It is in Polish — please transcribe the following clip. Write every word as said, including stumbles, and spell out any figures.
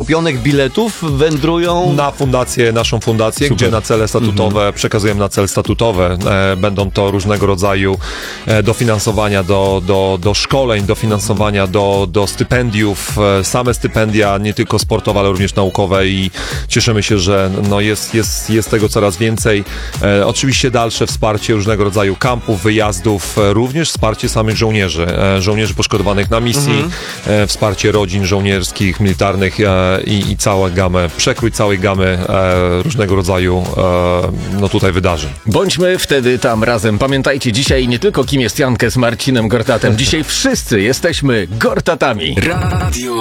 kupionych biletów wędrują... Na fundację, naszą fundację, Super. gdzie na cele statutowe, mhm. przekazujemy na cele statutowe. E, będą to różnego rodzaju e, dofinansowania do, do, do szkoleń, dofinansowania do, do stypendiów, e, same stypendia, nie tylko sportowe, ale również naukowe i cieszymy się, że no jest, jest, jest tego coraz więcej. E, oczywiście dalsze wsparcie różnego rodzaju kampów, wyjazdów, e, również wsparcie samych żołnierzy, e, żołnierzy poszkodowanych na misji, mhm. e, wsparcie rodzin żołnierskich, militarnych e, i, i całą gamę, przekrój całej gamy e, różnego rodzaju e, no tutaj wydarzeń. Bądźmy wtedy tam razem. Pamiętajcie, dzisiaj nie tylko kim jest Jankę z Marcinem Gortatem, dzisiaj wszyscy jesteśmy Gortatami. Radio